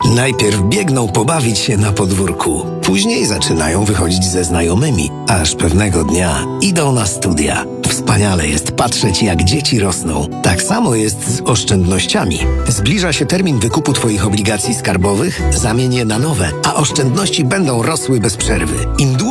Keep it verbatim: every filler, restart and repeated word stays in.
Najpierw biegną pobawić się na podwórku. Później zaczynają wychodzić ze znajomymi, aż pewnego dnia idą na studia. Wspaniale jest patrzeć, jak dzieci rosną. Tak samo jest z oszczędnościami. Zbliża się termin wykupu Twoich obligacji skarbowych, zamień je na nowe, a oszczędności będą rosły bez przerwy. Im dłużej